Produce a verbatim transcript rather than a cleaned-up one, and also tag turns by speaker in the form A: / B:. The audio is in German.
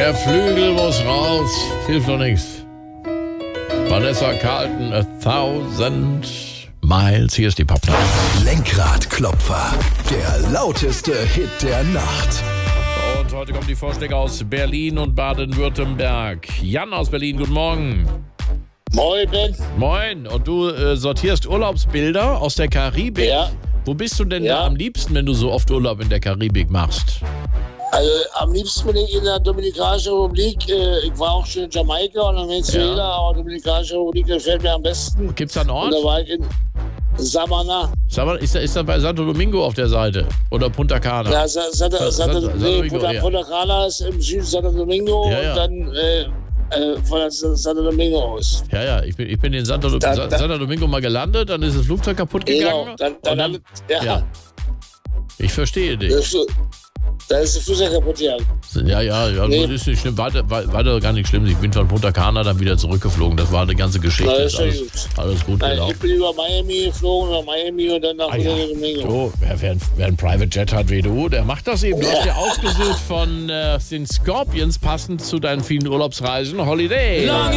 A: Der Flügel muss raus. Hilft doch nichts. Vanessa Carlton, A Thousand Miles. Hier ist die Popnacht.
B: Lenkradklopfer. Der lauteste Hit der Nacht.
A: Und heute kommen die Vorschläge aus Berlin und Baden-Württemberg. Jan aus Berlin, guten Morgen.
C: Moin, Ben.
A: Moin. Und du äh, sortierst Urlaubsbilder aus der Karibik?
C: Ja.
A: Wo bist du denn
C: Ja.
A: da am liebsten, wenn du so oft Urlaub in der Karibik machst?
C: Also am liebsten bin ich in der Dominikanischen Republik. Äh, Ich war auch schon in Jamaika und in Venezuela,
A: Ja.
C: aber Dominikanische Republik gefällt mir am besten.
A: Gibt's da einen
C: Und
A: Ort?
C: da war ich in Samana.
A: Sag mal, ist da, ist da bei Santo Domingo auf der Seite? Oder Punta Cana?
C: Ja, Sa- Sa-
A: Sa-
C: Sa-
A: Santo-
C: nee,
A: Domingo,
C: Punta,
A: ja.
C: Punta Cana ist im Süden Santo Domingo
A: Ja, ja.
C: und dann äh, äh, von der Sa- Santo Domingo aus.
A: Ja, ja, ich bin, ich bin in Santo,
C: Da-
A: Sa-
C: da-
A: Santo Domingo mal gelandet, dann ist das Flugzeug kaputt gegangen.
C: Genau, dann, dann,
A: und
C: dann, ja,
A: ja, ich verstehe dich.
C: Das ist, da ist der Flugzeug kaputt gegangen.
A: Ja, ja, ja,
C: Nee.
A: das ist nicht schlimm. Weiter, wei- weiter gar nicht schlimm. Ich bin von Punta Cana dann wieder zurückgeflogen. Das war eine ganze Geschichte.
C: Na,
A: Ist
C: ist ja
A: alles,
C: gut.
A: alles gut
C: Nein,
A: gelaufen.
C: ich bin über Miami geflogen, über Miami und dann nach
A: Ah, ja.
C: Santo Domingo.
A: So, wer, wer, wer ein Private Jet hat wie du, der macht das eben. Du hast ja ausgesucht von äh, den Scorpions, passend zu deinen vielen Urlaubsreisen. Holiday.
D: Long